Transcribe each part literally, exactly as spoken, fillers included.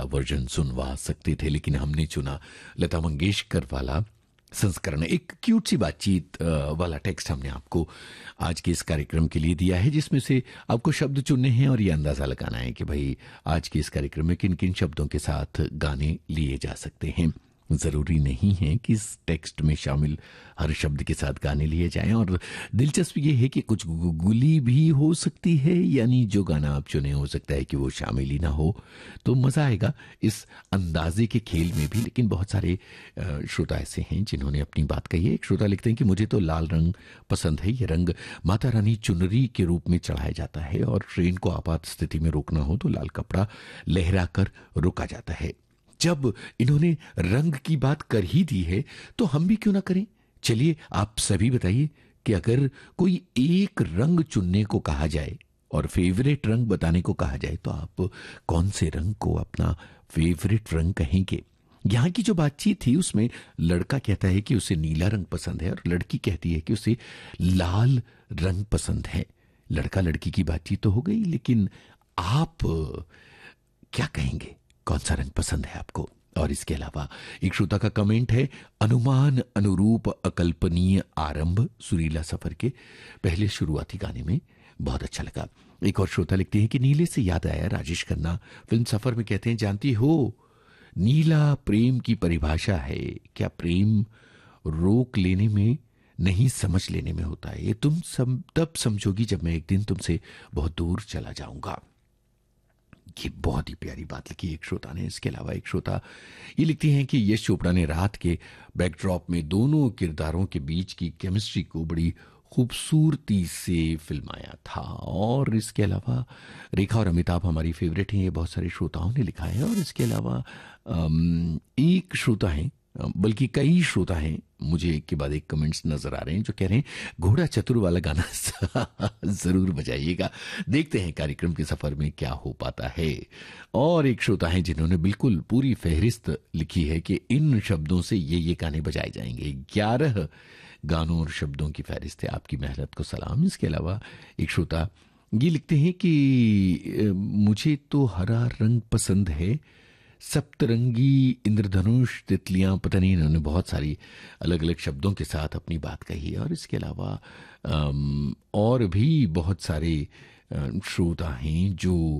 Version सुनवा सकते थे, लेकिन हमने चुना लता मंगेशकर वाला संस्करण। एक क्यूट सी बातचीत वाला टेक्स्ट हमने आपको आज के इस कार्यक्रम के लिए दिया है, जिसमें से आपको शब्द चुनने हैं और ये अंदाजा लगाना है कि भाई आज के इस कार्यक्रम में किन किन शब्दों के साथ गाने लिए जा सकते हैं। जरूरी नहीं है कि इस टेक्स्ट में शामिल हर शब्द के साथ गाने लिए जाएं, और दिलचस्प ये है कि कुछ गुगली भी हो सकती है, यानी जो गाना आप चुने हो सकता है कि वो शामिल ही ना हो, तो मजा आएगा इस अंदाजे के खेल में भी। लेकिन बहुत सारे श्रोता ऐसे हैं जिन्होंने अपनी बात कही है। एक श्रोता लिखते हैं कि मुझे तो लाल रंग पसंद है, ये रंग माता रानी चुनरी के रूप में चढ़ाया जाता है, और ट्रेन को आपात स्थिति में रोकना हो तो लाल कपड़ा लहरा कर रोका जाता है। जब इन्होंने रंग की बात कर ही दी है तो हम भी क्यों ना करें। चलिए आप सभी बताइए कि अगर कोई एक रंग चुनने को कहा जाए और फेवरेट रंग बताने को कहा जाए तो आप कौन से रंग को अपना फेवरेट रंग कहेंगे। यहां की जो बातचीत थी उसमें लड़का कहता है कि उसे नीला रंग पसंद है और लड़की कहती है कि उसे लाल रंग पसंद है। लड़का लड़की की बातचीत तो हो गई, लेकिन आप क्या कहेंगे, कौन सा रंग पसंद है आपको। और इसके अलावा एक श्रोता का कमेंट है, अनुमान अनुरूप अकल्पनीय आरंभ सुरीला सफर के पहले शुरुआती गाने में बहुत अच्छा लगा। एक और श्रोता लिखते हैं कि नीले से याद आया, राजेश खन्ना फिल्म सफर में कहते हैं, जानती हो नीला प्रेम की परिभाषा है, क्या प्रेम रोक लेने में नहीं समझ लेने में होता है, ये तुम सम, तब समझोगी जब मैं एक दिन तुमसे बहुत दूर चला जाऊंगा। ये बहुत ही प्यारी बात लिखी एक श्रोता ने। इसके अलावा एक श्रोता ये लिखती हैं कि यश चोपड़ा ने रात के बैकड्रॉप में दोनों किरदारों के बीच की केमिस्ट्री को बड़ी खूबसूरती से फिल्माया था। और इसके अलावा रेखा और अमिताभ हमारी फेवरेट हैं, ये बहुत सारे श्रोताओं ने लिखा है। और इसके अलावा एक श्रोता है, बल्कि कई श्रोता हैं, मुझे एक के बाद एक कमेंट्स नजर आ रहे हैं जो कह रहे हैं घोड़ा चतुर वाला गाना जरूर बजाइएगा। देखते हैं कार्यक्रम के सफर में क्या हो पाता है। और एक श्रोता है जिन्होंने बिल्कुल पूरी फहरिस्त लिखी है कि इन शब्दों से ये ये गाने बजाए जाएंगे। ग्यारह गानों और शब्दों की फहरिस्त है, आपकी मेहनत को सलाम। इसके अलावा एक श्रोता ये लिखते हैं कि मुझे तो हरा रंग पसंद है, सप्तरंगी इंद्रधनुष तितलियां, पता नहीं, इन्होंने बहुत सारी अलग अलग शब्दों के साथ अपनी बात कही है। और इसके अलावा और भी बहुत सारे श्रोता हैं जो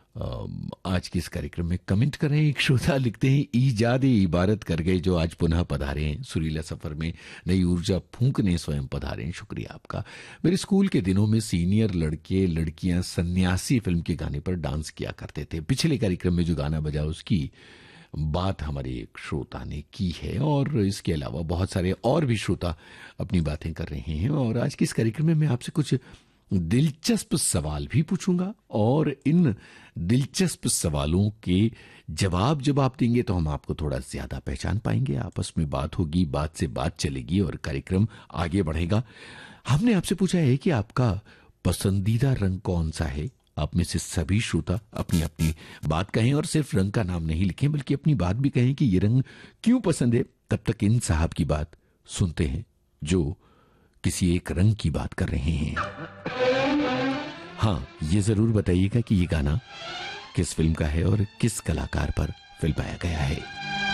आज के इस कार्यक्रम में कमेंट कर रहे हैं। एक श्रोता लिखते हैं, ईजाद इबारत कर गए जो आज पुनः पधारे हैं, सुरीला सफर में नई ऊर्जा फूंकने स्वयं पधारे हैं, शुक्रिया आपका। मेरे स्कूल के दिनों में सीनियर लड़के लड़कियां सन्यासी फिल्म के गाने पर डांस किया करते थे। पिछले कार्यक्रम में जो गाना बजा उसकी बात हमारे एक श्रोता ने की है। और इसके अलावा बहुत सारे और भी श्रोता अपनी बातें कर रहे हैं। और आज के इस कार्यक्रम में मैं आपसे कुछ दिलचस्प सवाल भी पूछूंगा, और इन दिलचस्प सवालों के जवाब जब आप देंगे तो हम आपको थोड़ा ज्यादा पहचान पाएंगे, आपस में बात होगी, बात से बात चलेगी और कार्यक्रम आगे बढ़ेगा। हमने आपसे पूछा है कि आपका पसंदीदा रंग कौन सा है। आप में से सभी श्रोता अपनी अपनी बात कहें, और सिर्फ रंग का नाम नहीं लिखें बल्कि अपनी बात भी कहें कि ये रंग क्यों पसंद है। तब तक इन साहब की बात सुनते हैं जो किसी एक रंग की बात कर रहे हैं। हाँ, ये जरूर बताइएगा कि ये गाना किस फिल्म का है और किस कलाकार पर फिल्माया गया है।